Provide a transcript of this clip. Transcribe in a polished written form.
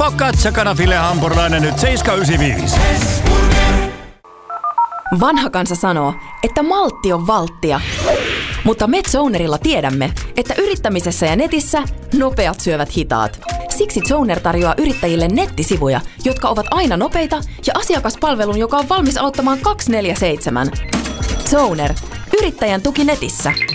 Focaccia kanafille hampurilainen nyt 7,95. Vanha kansa sanoo, että maltti on valttia. Mutta MedZonerilla tiedämme, että yrittämisessä ja netissä nopeat syövät hitaat. Siksi Zoner tarjoaa yrittäjille nettisivuja, jotka ovat aina nopeita ja asiakaspalvelun, joka on valmis auttamaan 24/7. Zoner. Yrittäjän tuki netissä.